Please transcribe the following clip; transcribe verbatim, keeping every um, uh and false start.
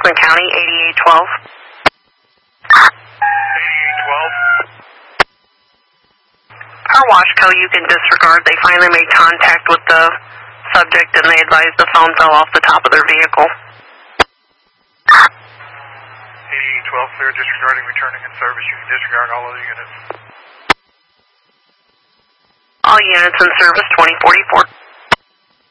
Oakland County, eighty-eight twelve. eighty-eight twelve. Per Washco, you can disregard. They finally made contact with the subject and they advised the phone fell off the top of their vehicle. eighty-eight twelve, clear, disregarding, returning in service. You can disregard all other units. All units in service, twenty forty-four.